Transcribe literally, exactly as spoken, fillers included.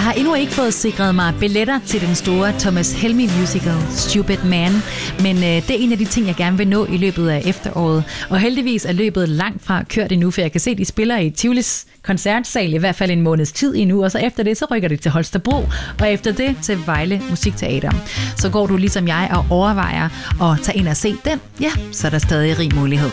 har endnu ikke fået sikret mig billetter til den store Thomas Helmig musical Stupid Man, men øh, det er en af de ting, jeg gerne vil nå i løbet af efteråret. Og heldigvis er løbet langt fra kørt endnu, for jeg kan se, at de spiller i Tivolis koncertsal i hvert fald en måneds tid endnu, og så efter det, så rykker de til Holstebro, og efter det til Vejle Musikteater. Så går du ligesom jeg og overvejer at tage ind og se den, ja, så er der stadig rig mulighed.